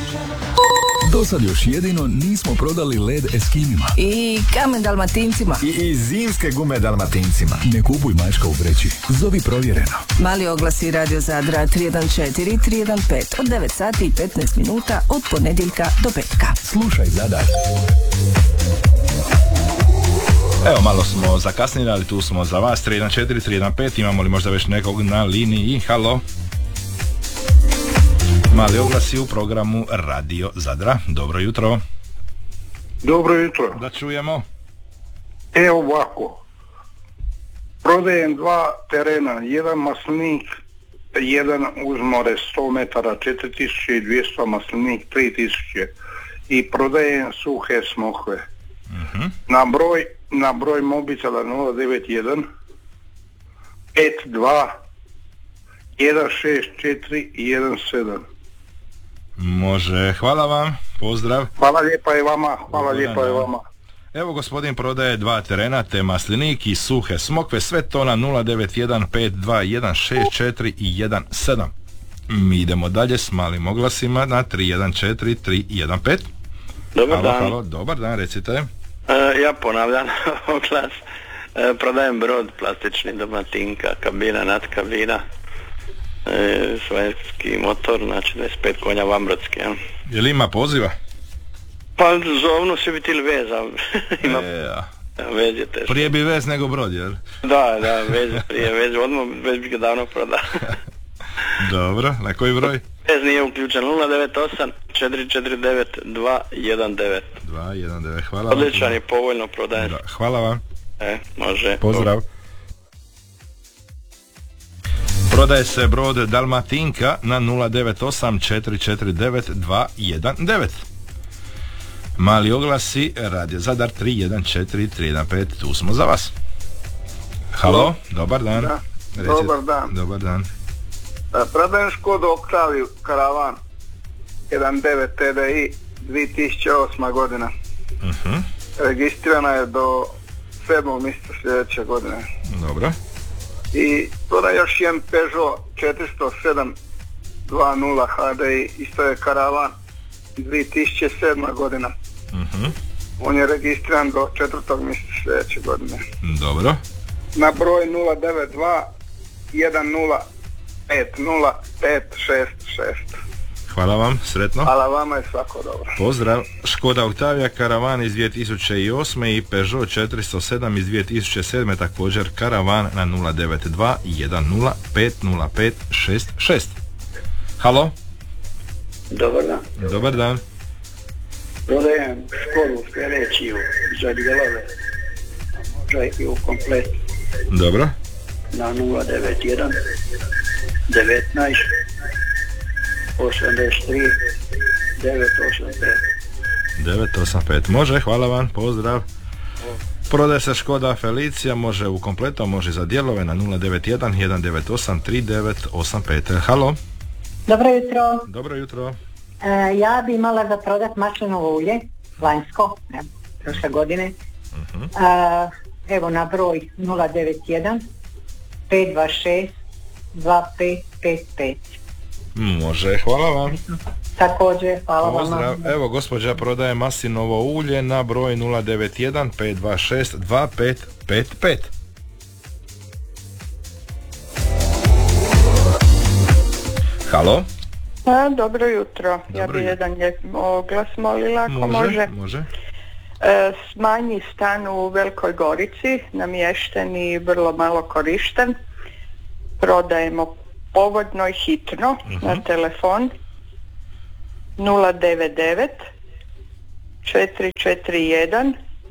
Do sad još jedino nismo prodali led Eskimima. I kamen Dalmatincima. I zimske gume Dalmatincima. Ne kupuj mačka u vreći. Zovi provjereno. Mali oglasi Radio Zadra 314 315 od 9 sati i 15 minuta od ponedjeljka do petka. Slušaj Zadar. Evo, malo smo zakasnili, ali tu smo za vas. 314 315. Imamo li možda već nekog na liniji? Halo? Mali oglasi u programu Radio Zadra. Dobro jutro. Dobro jutro. Da čujemo. Evo ovako. Prodajem dva terena. Jedan maslinik, jedan uz more 100 metara 4200, maslinik 3000. I prodajem suhe smokve. Na broj mobitela 091 52 164 17. Može, hvala vam, pozdrav. Hvala lijepa i vama, hvala lijepa i vama. Evo, gospodin prodaje dva terena, te maslinik i suhe smokve, sve to na 091 52 164 17. Mi idemo dalje s malim oglasima na 314 315. Dobar dan. Halo, dobar dan, recite. Ja ponavljam oglas. Prodajem brod plastični Dalmatinka, kabina, nadkabina, švedski motor, znači 25 konja Vambrodski. Je li ima poziva? Pa zovnu svi bi tili veza. Ima... Vez je teško. Prije bi vez nego brod, jel? Da, vez je prije, vez odmah, vez bi ga davno prodao. Dobro, na koji broj? Vez nije uključen, 098 449 219. 219, hvala vam. Odličan je, povoljno prodajem. Da, hvala vam. Može. Pozdrav. Prodaje se brod Dalmatinka na 098 449 219. Mali oglasi, Radio Zadar 314 315, tu smo za vas. Halo, dobar dan. Da. Dobar dan. Dobar dan. Prodajem Škodu Oktaviju Karavan 1.9 TDI 2008. godina. Registrirana je do 7. mjeseca sljedeće godine. Dobro. I prodajem još jedan Peugeot 407 2.0 HDI, isto je Karavan 2007. godina. On je registriran do 4. mjeseca sljedeće godine. Dobro. Na broj 092 10 50 566. Hvala vam, sretno. Hvala vama i svako dobro. Pozdrav. Škoda Octavia Karavan iz 2008. i Peugeot 407 iz 2007. također Karavan na 092 10 505 66. Halo? Dobar dan. Dobar dan. Prodajem Škodu sljedeći za dijelove, može i u kompletu. Dobro. Na 091 19 83 985. 985. Može, hvala vam, pozdrav. Prodaje se Škoda Felicia, može u kompletu, može za dijelove na 091 198 3985. Halo? Dobro jutro. Dobro jutro. Ja bi imala za prodat maslinovo ulje, lanjsko, prošle godine. Evo na broj 091 526 2555. Može, hvala vam. Također, hvala vam. Pozdrav. Evo, gospođa prodaje maslinovo ulje na broj 091 526 2555. Halo? Dobro jutro. Ja bi jedan oglas molila, ako može. Može. Manji stan u Velikoj Gorici, namješten i vrlo malo korišten. Prodajemo povoljno i hitno na telefon 099 441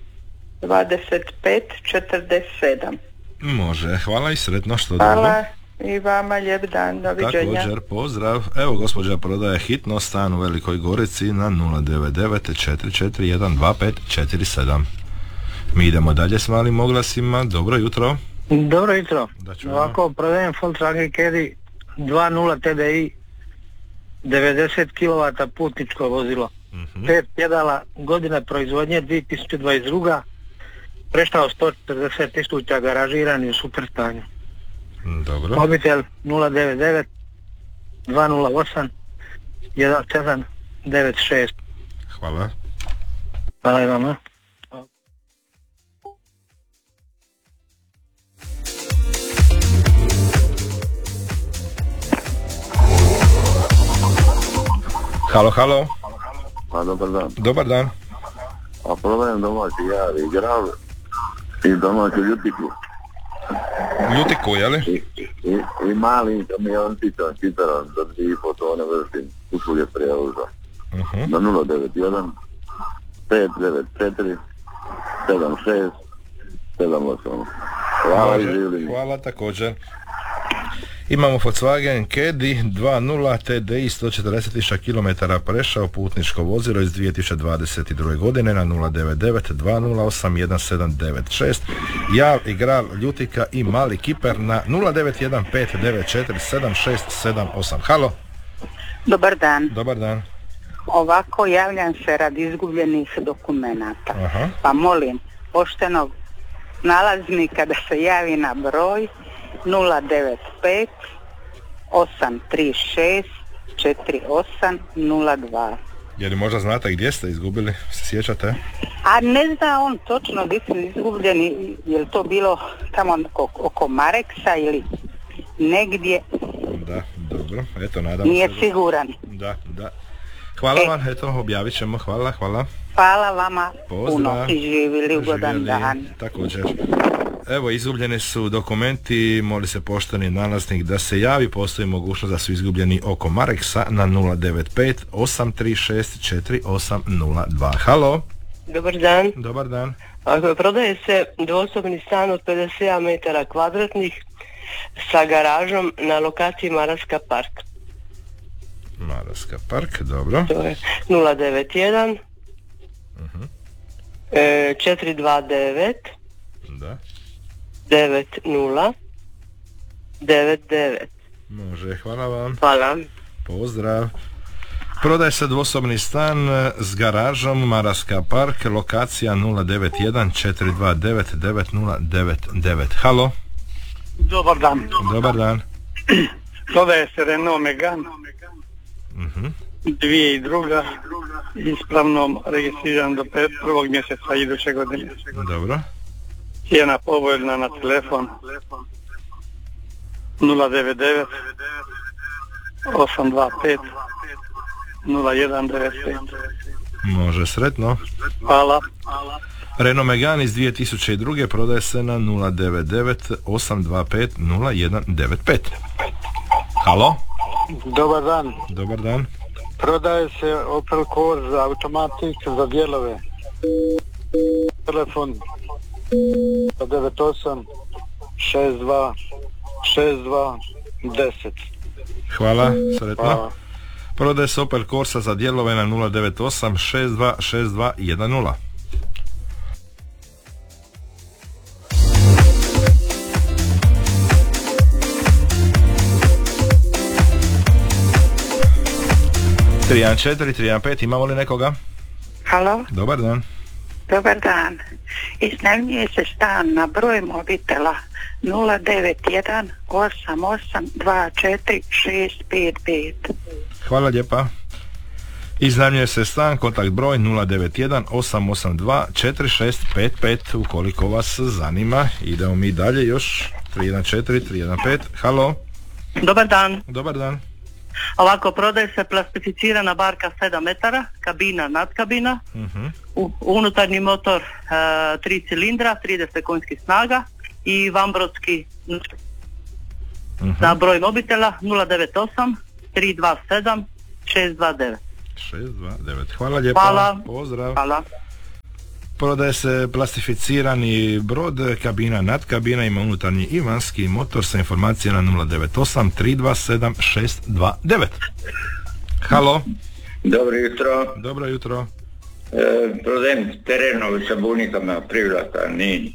25 47. Može, hvala i sretno, što hvala. dobro. I vama lijep dan, doviđenja. Također, pozdrav. Evo, gospođa prodaje hitno stan u Velikoj Gorici na 099 441 2547. Mi idemo dalje s malim oglasima. Dobro jutro. Dobro jutro. Ovako, prodajem Volkswagen Caddy 2.0 TDI 90 kW putničko vozilo. 5 pjedala, godina proizvodnje 2022. Preštao 140.000, garažiran i u super stanju. Dobro. Mobitel 099 208 17 96. Hvala. Hvala i vama. Halo, halo. Pa, dobar dan. Dobar dan. A prodajem domaći javi grav i domaću ljutiku. Ljutiku, jeli? I mali kamiončića, kitaran za 3,5 tone vršim usluge prijevoza. Na 091 594 76 78. Hvala i življenje. Hvala također. Imamo Volkswagen Caddy 2.0 TDI 140.000 km prešao putničko vozilo iz 2022. godine na 099 208 1796. Jav i grav ljutika i mali kiper na 091 594 7678. Halo. Dobar dan. Dobar dan. Ovako javljam se radi izgubljenih dokumenata. Pa molim poštenog nalaznika da se javi na broj 095 836 4802. Je li možda znate gdje ste izgubili? Se sjećate? A ne zna on točno gdje su izgubljeni, je li to bilo tamo oko Mareksa ili negdje? Da, dobro, eto nadam nije se. Siguran. Da. Hvala vam, eto objavit ćemo, hvala. Hvala vama, pozdrav. Puno si živjeli, ugodan dan. Također. Evo, izgubljeni su dokumenti, moli se pošteni nalaznik da se javi, postoji mogućnost da su izgubljeni oko Mareksa na 095 836 4802. Halo. Dobar dan. Dobar dan. Ako prodaje se dvosobni stan od 57 metara kvadratnih sa garažom na lokaciji Maraska park. Maraska park, dobro. To je 091 429 da 9099. Može, hvala vam. Hvala. Pozdrav. Prodaje se dvosobni stan s garažom Maraska park, lokacija 091 429 9099. Halo. Dobar dan. Dobar dan. Prodaje se Renault Megane 2002. ispravnom registriran do 1. mjeseca iduće godine. Dobro. Cijena povoljna na telefon 099 825 0195. Može, sretno. Hvala. Renault Megane iz 2002. prodaje se na 099 825 0195. Halo. Dobar dan. Dobar dan. Prodaje se Opel Corsa automatik za dijelove. Telefon 98 62 62 10. Hvala, sretno. Hvala. Prodaje se Opel Corsa za dijelove na 098 62 62 10. Trijan 4, 315, imamo li nekoga? Halo? Dobar dan. Dobar dan. Iznajmljuje se stan na broj mobitela 091 88 24 655. Hvala lijepa. Iznajmljuje se stan, kontakt broj 091 882 4655. Ukoliko vas zanima, idemo mi dalje još. 314, 315. Halo. Dobar dan. Dobar dan. Ovako, prodaje se plastificirana barka 7 metara, kabina, nadkabina, unutarnji motor 3 cilindra, 30 konjskih snaga i vanbrodski na broj mobitela 098 327 629. 629. Hvala lijepa. Hvala. Pozdrav. Hvala. Prodaje se plastificirani brod, kabina, nadkabina, ima unutarnji i vanjski motor sa informacija na 098 327 629. Halo. Dobro jutro. Dobro jutro. Prodajem terenovi sa bunikama Privlaka, Nin.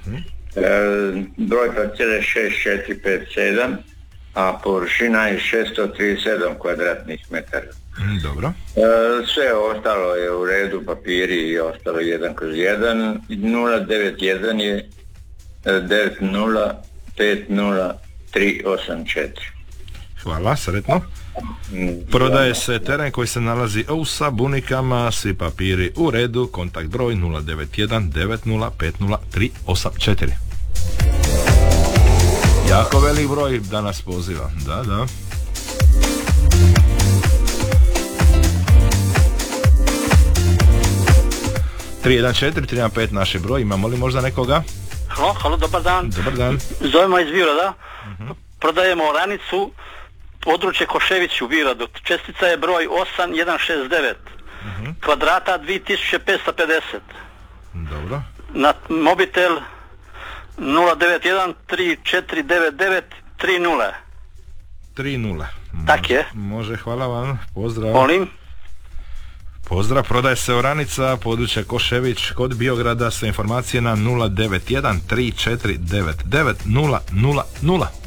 Broj parcele 6457, a površina je 637 kvadratnih metara. Dobro. Sve ostalo je u redu, papiri i ostalo 1/1. 091 je 9050 384. Hvala, sretno. Prodaje se teren koji se nalazi u Sabunikama, svi papiri u redu, kontakt broj 091 9050 384. Jako velik broj danas poziva, da. Tri 314 naš broj, imamo li možda nekoga? Halo, dobar dan. Dobar dan. Zovemo iz Virada. Prodajemo oranicu, područje Košević u Viradu. Čestica je broj 8169. Kvadrata 2550. Dobro. Na mobitel 091 3499 30. 30. Tak je. Može, hvala vam. Pozdrav. Molim. Pozdrav, prodaje se oranica, područje Košević kod Biograda, sve informacije na 091 3499 000.